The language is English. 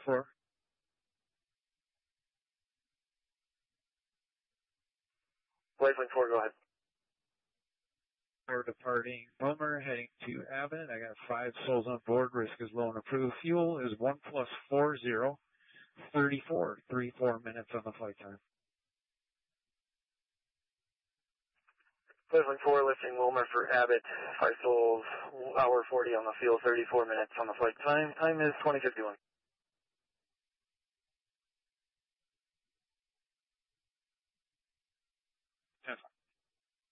4. Flight 4, go ahead. We're departing Wilmer, heading to Abbott. I got 5 souls on board. Risk is low and approved. Fuel is 1 plus 40, 34, 34 minutes on the flight time. Flight 4, lifting Wilmer for Abbott. 5 souls, hour 40 on the fuel, 34 minutes on the flight time. Time is 20:51.